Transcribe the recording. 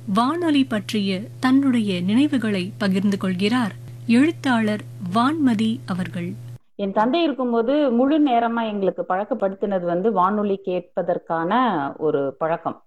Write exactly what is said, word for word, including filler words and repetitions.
வானொலி பற்றிய தன்னுடைய நினைவுகளை பகிர்ந்து கொள்கிறார் எழுத்தாளர் வான்மதி அவர்கள். என் தந்தை இருக்கும்போது முழு நேரமா எங்களுக்கு பழக்கப்படுத்தினது வந்து வானொலி கேட்பதற்கான ஒரு பழக்கம்.